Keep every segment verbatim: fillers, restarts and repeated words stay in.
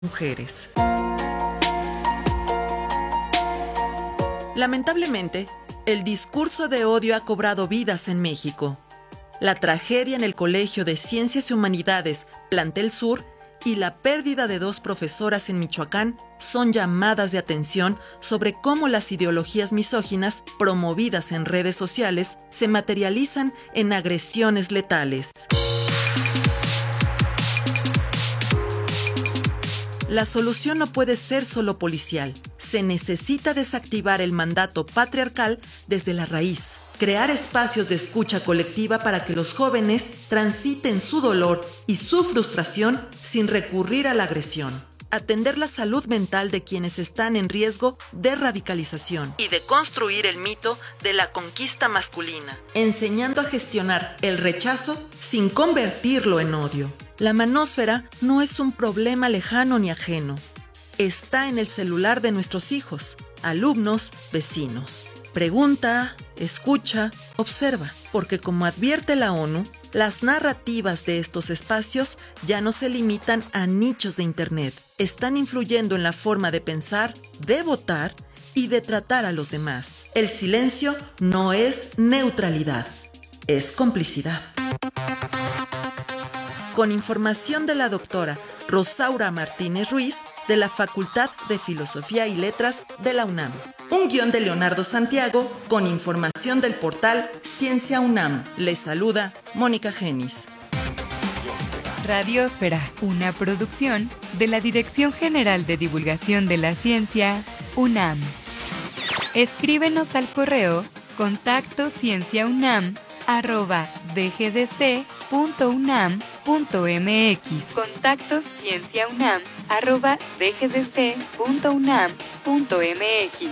mujeres. Lamentablemente, el discurso de odio ha cobrado vidas en México. La tragedia en el Colegio de Ciencias y Humanidades Plantel Sur y la pérdida de dos profesoras en Michoacán son llamadas de atención sobre cómo las ideologías misóginas promovidas en redes sociales se materializan en agresiones letales. La solución no puede ser solo policial. Se necesita desactivar el mandato patriarcal desde la raíz. Crear espacios de escucha colectiva para que los jóvenes transiten su dolor y su frustración sin recurrir a la agresión. Atender la salud mental de quienes están en riesgo de radicalización y de construir el mito de la conquista masculina, enseñando a gestionar el rechazo sin convertirlo en odio. La manósfera no es un problema lejano ni ajeno. Está en el celular de nuestros hijos, alumnos, vecinos. Pregunta, escucha, observa, porque como advierte la ONU, las narrativas de estos espacios ya no se limitan a nichos de Internet. Están influyendo en la forma de pensar, de votar y de tratar a los demás. El silencio no es neutralidad, es complicidad. Con información de la doctora Rosaura Martínez Ruiz, de la Facultad de Filosofía y Letras de la UNAM. Un guión de Leonardo Santiago, con información del portal Ciencia UNAM. Les saluda Mónica Genis. Radiosfera, una producción de la Dirección General de Divulgación de la Ciencia, UNAM. Escríbenos al correo contacto cienciaunam arroba dgdc punto unam punto mx. Contactos cienciaunam arroba dgdc punto unam punto mx.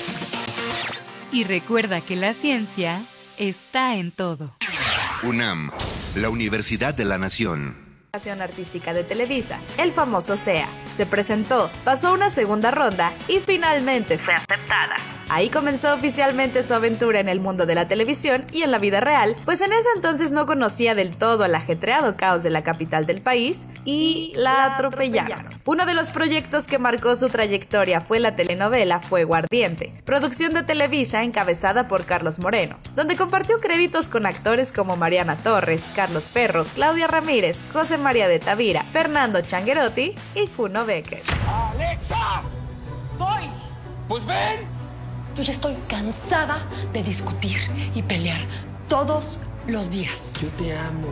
Y recuerda que la ciencia está en todo. UNAM, la Universidad de la Nación. Artística de Televisa, el famoso S E A, se presentó, pasó a una segunda ronda y finalmente fue aceptada. Ahí comenzó oficialmente su aventura en el mundo de la televisión y en la vida real, pues en ese entonces no conocía del todo el ajetreado caos de la capital del país y la atropellaron. Uno de los proyectos que marcó su trayectoria fue la telenovela Fuego Ardiente, producción de Televisa encabezada por Carlos Moreno, donde compartió créditos con actores como Mariana Torres, Carlos Ferro, Claudia Ramírez, José María de Tavira, Fernando Changuerotti y Kuno Becker. ¡Alexa! ¡Voy! ¡Pues ven! Yo ya estoy cansada de discutir y pelear todos los días. Yo te amo.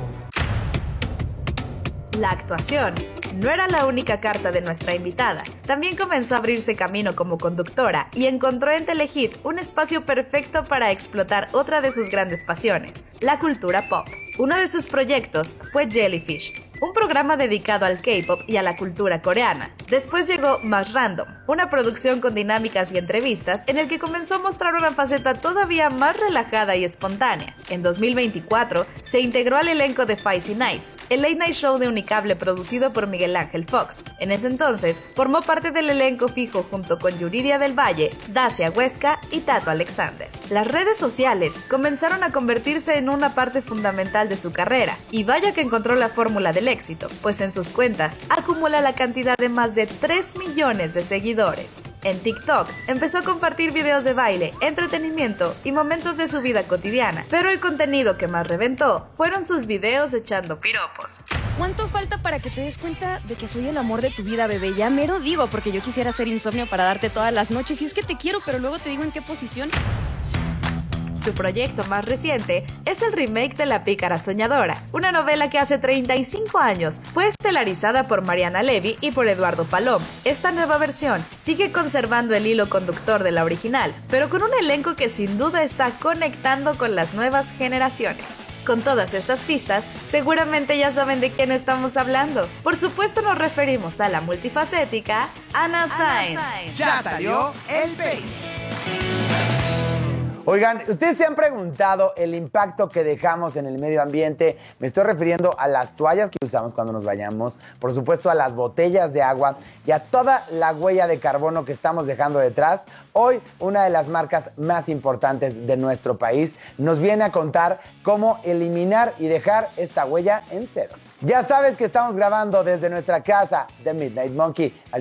La actuación no era la única carta de nuestra invitada. También comenzó a abrirse camino como conductora y encontró en Telehit un espacio perfecto para explotar otra de sus grandes pasiones, la cultura pop. Uno de sus proyectos fue Jellyfish, un programa dedicado al K-pop y a la cultura coreana. Después llegó Más Random, una producción con dinámicas y entrevistas en el que comenzó a mostrar una faceta todavía más relajada y espontánea. En dos mil veinticuatro se integró al elenco de Feisty Nights, el late night show de Unicable producido por Miguel Ángel Fox. En ese entonces formó parte del elenco fijo junto con Yuridia del Valle, Dacia Huesca y Tato Alexander. Las redes sociales comenzaron a convertirse en una parte fundamental de su carrera, y vaya que encontró la fórmula del éxito, pues en sus cuentas acumula la cantidad de más de tres millones de seguidores. En TikTok empezó a compartir videos de baile, entretenimiento y momentos de su vida cotidiana, pero el contenido que más reventó fueron sus videos echando piropos. ¿Cuánto falta para que te des cuenta de que soy el amor de tu vida, bebé? Ya mero digo, porque yo quisiera hacer insomnio para darte todas las noches, y es que te quiero, pero luego te digo en qué posición. Su proyecto más reciente es el remake de La Pícara Soñadora, una novela que hace treinta y cinco años fue estelarizada por Mariana Levy y por Eduardo Palom. Esta nueva versión sigue conservando el hilo conductor de la original, pero con un elenco que sin duda está conectando con las nuevas generaciones. Con todas estas pistas, seguramente ya saben de quién estamos hablando. Por supuesto nos referimos a la multifacética Anna Sáenz. Ya salió el peine. Oigan, ¿ustedes se han preguntado el impacto que dejamos en el medio ambiente? Me estoy refiriendo a las toallas que usamos cuando nos bañamos, por supuesto a las botellas de agua y a toda la huella de carbono que estamos dejando detrás. Hoy, una de las marcas más importantes de nuestro país nos viene a contar cómo eliminar y dejar esta huella en ceros. Ya sabes que estamos grabando desde nuestra casa, The Midnight Monkey.